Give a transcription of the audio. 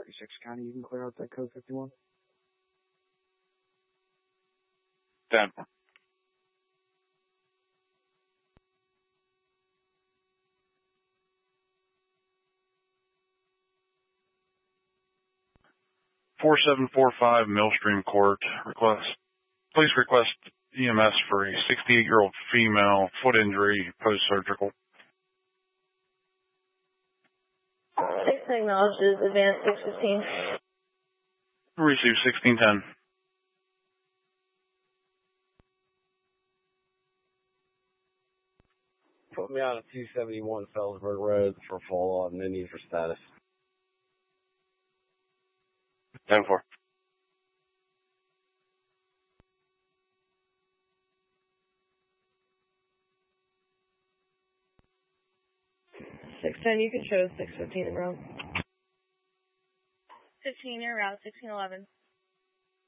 36 County, you can clear out that code 51. 10. $4745 Millstream Court. Please request EMS for a 68-year-old female, foot injury, post-surgical. Acknowledges advance 615. Receive 1610. Put me on a 271 Felsberg Road for follow-up and need for status. 10-4. $610, you can show 615 in route. 15 en route, 1611.